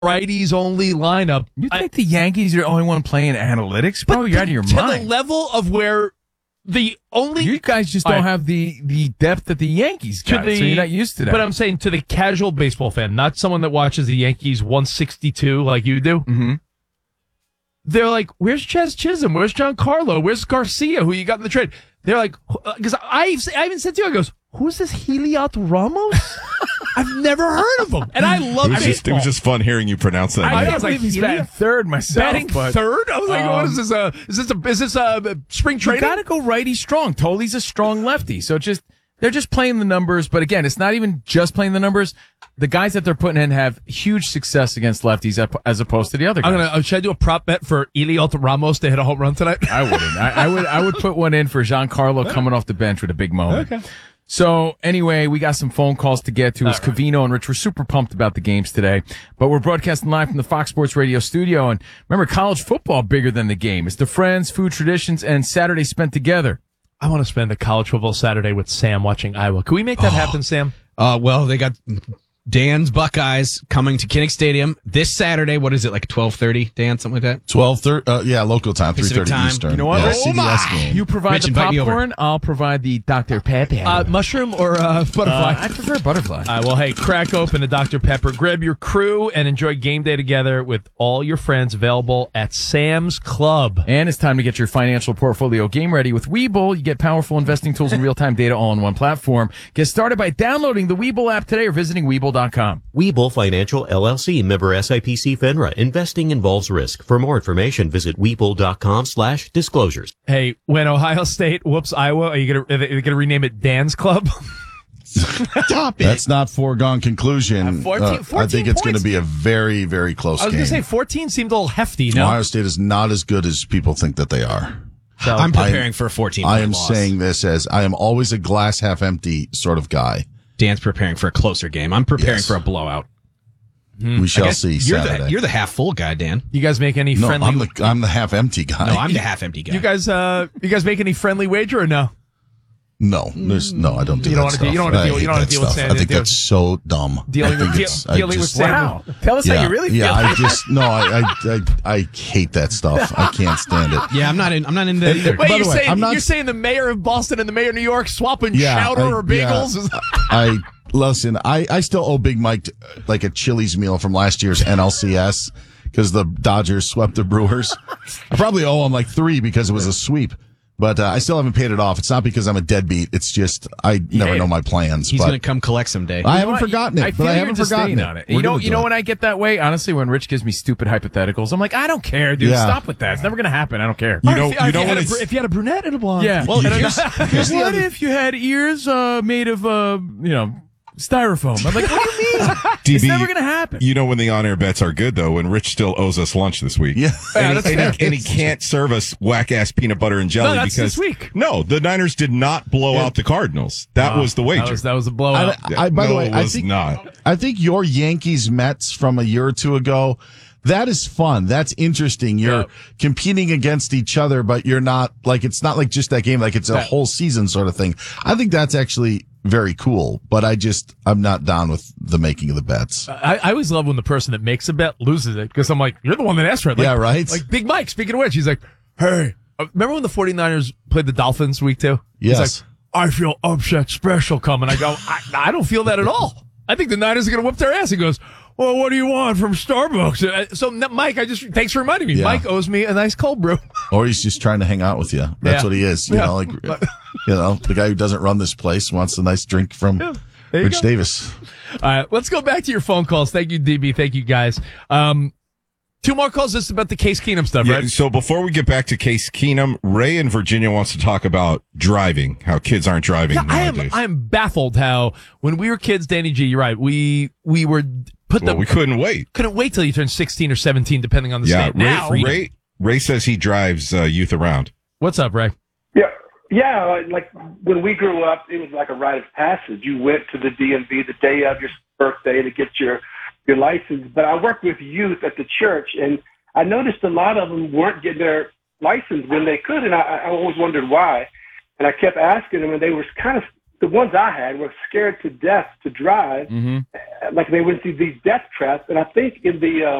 righties only lineup. You think the Yankees are the only one playing analytics? Bro, you're out of your mind. To the level of where the only... You guys just don't have the depth that the Yankees got, so you're not used to that. But I'm saying to the casual baseball fan, not someone that watches the Yankees 162 like you do. Mm-hmm. They're like, where's Chas Chisholm? Where's Giancarlo? Where's Garcia, who you got in the trade? They're like, because I even said to you, I goes, who's this Heliot Ramos? I've never heard of him. And I love baseball. It was just fun hearing you pronounce that. I was like, he's batting third myself. Batting third? I was like, what is this? Is this a spring training? You got to go righty strong. Toley's a strong lefty. So they're just playing the numbers. But again, it's not even just playing the numbers. The guys that they're putting in have huge success against lefties as opposed to the other guys. Should I do a prop bet for Heliot Ramos to hit a home run tonight? I wouldn't. I would put one in for Giancarlo coming off the bench with a big moment. Okay. So anyway, we got some phone calls to get to. It's Covino and Rich. We're super pumped about the games today, but we're broadcasting live from the Fox Sports Radio studio. And remember, college football bigger than the game. It's the friends, food traditions, and Saturday spent together. I want to spend a college football Saturday with Sam watching Iowa. Can we make that happen, Sam? Well, they got Dan's Buckeyes coming to Kinnick Stadium this Saturday. What is it, like 12:30, Dan, something like that? 12:30, yeah, local time, 3:30 Eastern. You know what? Yeah, Oh CBS game. You provide Rich, the invite me over. popcorn. I'll provide the Dr. Pepper. Mushroom or butterfly? I prefer butterfly. Well, hey, crack open a Dr. Pepper. Grab your crew and enjoy game day together with all your friends, available at Sam's Club. And it's time to get your financial portfolio game ready with Webull. You get powerful investing tools and real-time data all in one platform. Get started by downloading the Webull app today or visiting Webull.com. Webull Financial LLC, member SIPC FINRA. Investing involves risk. For more information, visit Webull.com/disclosures. Hey, when Ohio State whoops Iowa, are you gonna rename it Dan's Club? Stop it. That's not foregone conclusion. 14 I think it's going to points. be a very, very close game. I was going to say 14 seemed a little hefty. No? Ohio State is not as good as people think that they are. So I'm preparing for a 14-point I am loss. saying this as I am always a glass half empty sort of guy. Dan's preparing for a closer game. I'm preparing for a blowout. We shall see Saturday. You're the half full guy, Dan. you guys make any no, friendly? I'm the half empty guy. No, I'm the half empty guy. You guys make any friendly wager or no? No, I don't do You that don't wanna stuff. you don't wanna I deal- you hate don't wanna that deal with stuff. Sam, I think do you? that's so dumb. Dealing I think with it's- dealing with Sam. Wow. Tell us how you really feel. Yeah, I hate that stuff. I can't stand it. Yeah, I'm not into that either. Wait, By the you're way, saying I'm not- you're saying the mayor of Boston and the mayor of New York swapping chowder or bagels? Yeah, listen. I still owe Big Mike like a Chili's meal from last year's NLCS because the Dodgers swept the Brewers. I probably owe him like 3 because it was a sweep. But I still haven't paid it off. It's not because I'm a deadbeat. It's just I never know my plans. He's but going to come collect someday. I haven't forgotten it. feel I you're haven't just forgotten staying on it. We're You know gonna do it. when I get that way? Honestly, when Rich gives me stupid hypotheticals, I'm like, I don't care, dude. Yeah. Stop with that. It's never going to happen. I don't care. If you had a brunette and a blonde. Yeah. Well, here's the What other- if you had ears made of, styrofoam? I'm like, what do you mean? DB, It's never going to happen. You know when the on-air bets are good, though, when Rich still owes us lunch this week. Yeah. And he can't serve us whack-ass peanut butter and jelly No, that's because this week. No, the Niners did not blow out the Cardinals. That was the wager. That was a blowout. By the way, it I was think not. I think your Yankees Mets from a year or two ago, that is fun. That's interesting. You're competing against each other, but you're not like it's not like just that game. Like it's a whole season sort of thing. I think that's actually very cool. But I'm not down with the making of the bets. I always love when the person that makes a bet loses it because I'm like, you're the one that asked for it. Like, Yeah, right? Like Big Mike, speaking of which, he's like, hey, remember when the 49ers played the Dolphins week 2? Yes. He's like, I feel upset special coming. I go, I don't feel that at all. I think the Niners are going to whip their ass. He goes, well, what do you want from Starbucks? So, Mike, thanks for reminding me. Yeah. Mike owes me a nice cold brew. Or he's just trying to hang out with you. That's Yeah. what he is. You Yeah. know, the guy who doesn't run this place wants a nice drink from There you Rich go. Davis. All right, let's go back to your phone calls. Thank you, DB. Thank you, guys. 2 more calls. This is about the Case Keenum stuff, Yeah, right? so before we get back to Case Keenum, Ray in Virginia wants to talk about driving, how kids aren't driving nowadays. I am baffled how when we were kids, Danny G, you're right. We were we couldn't wait. Couldn't wait till you turned 16 or 17, depending on the state. Now, Ray says he drives youth around. What's up, Ray? Yeah, like when we grew up, it was like a rite of passage. You went to the DMV the day of your birthday to get your license. But I worked with youth at the church, and I noticed a lot of them weren't getting their license when they could, and I always wondered why. And I kept asking them, and they were kind of the ones I had were scared to death to drive, like they would see these death traps. And I think in the